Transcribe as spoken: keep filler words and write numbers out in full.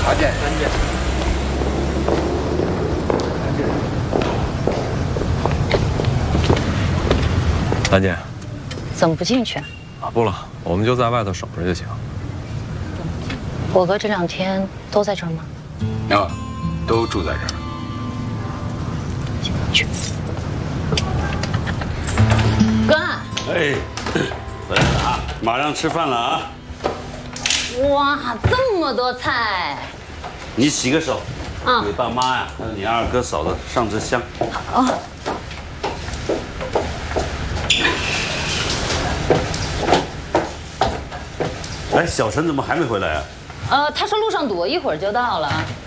常见，常见。 兰姐， 怎么不进去啊？ 啊，不了，我们就在外头守着就行。 我哥这两天都在这儿吗？ 啊，都住在这儿。 去。哥。 哎，回来了啊！马上吃饭了啊！ 哇，这么多菜！ 你洗个手， 啊， 给爸妈呀，还有你二哥嫂子上支香。 好。 哎，小陈怎么还没回来啊？ 呃，他说路上堵，一会儿就到了。